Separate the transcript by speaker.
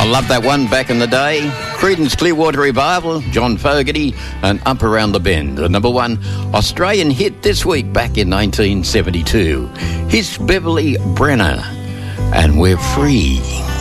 Speaker 1: I love that one back in the day. Creedence Clearwater Revival, John Fogerty, and Up Around the Bend, the number one Australian hit this week back in 1972. Here's Beverly Brenner, and We're Free.